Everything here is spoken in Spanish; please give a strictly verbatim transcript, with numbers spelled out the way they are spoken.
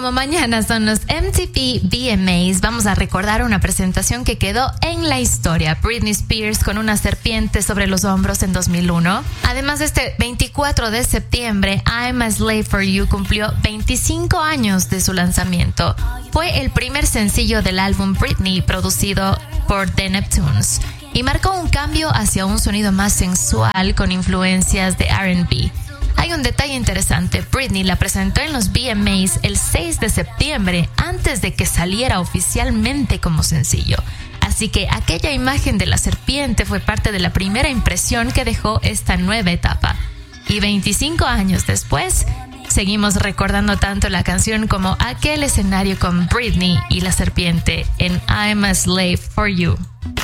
como mañana son los M T V V M As, vamos a recordar una presentación que quedó en la historia. Britney Spears con una serpiente sobre los hombros en dos mil uno. Además, este veinticuatro de septiembre, I'm a Slave for You cumplió veinticinco años de su lanzamiento. Fue el primer sencillo del álbum Britney, producido por The Neptunes, y marcó un cambio hacia un sonido más sensual con influencias de R and B. Hay un detalle interesante. Britney la presentó en los V M As el seis de septiembre, antes de que saliera oficialmente como sencillo. Así que aquella imagen de la serpiente fue parte de la primera impresión que dejó esta nueva etapa. Y veinticinco años después, seguimos recordando tanto la canción como aquel escenario con Britney y la serpiente en I'm a Slave for You.